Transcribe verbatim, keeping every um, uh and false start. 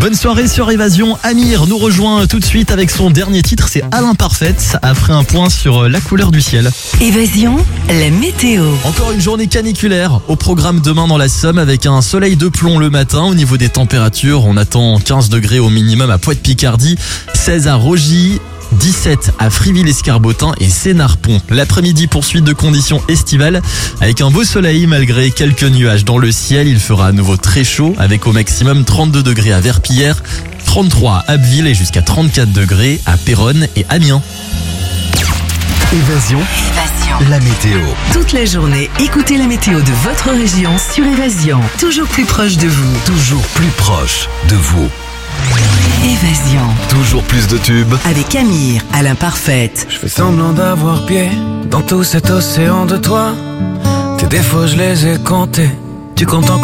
Bonne soirée sur Évasion. Amir nous rejoint tout de suite avec son dernier titre, c'est À l'imparfaite, après un point sur la couleur du ciel. Évasion, la météo. Encore une journée caniculaire au programme demain dans la Somme avec un soleil de plomb le matin. Au niveau des températures, on attend quinze degrés au minimum à Pointe-Picardie, seize à Rogy, dix-sept à Friville-Escarbotin et Sénarpont. L'après-midi, poursuite de conditions estivales avec un beau soleil malgré quelques nuages dans le ciel. Il fera à nouveau très chaud avec au maximum trente-deux degrés à Verpillière, trente-trois à Abbeville et jusqu'à trente-quatre degrés à Péronne et Amiens. Évasion, Évasion. la météo. Toute la journée, écoutez la météo de votre région sur Évasion. Toujours plus proche de vous. Toujours plus proche de vous. Évasion. Toujours plus de tubes. Avec Amir, à l'imparfaite. Je fais semblant d'avoir pied dans tout cet océan de toi. Tes défauts, je les ai comptés. Tu comptes encore